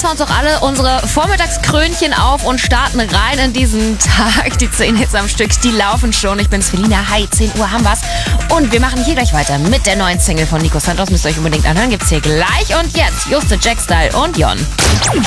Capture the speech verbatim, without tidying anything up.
wir uns auch alle unsere Vormittagskrönchen auf und starten rein in diesen Tag. Die zehn Hits am Stück, die laufen schon. Ich bin Selina. Hi, zehn Uhr haben wir's. Und wir machen hier gleich weiter mit der neuen Single von Nico Santos. Müsst ihr euch unbedingt anhören. Gibt's hier gleich. Und jetzt Juste Jack Style und Jon.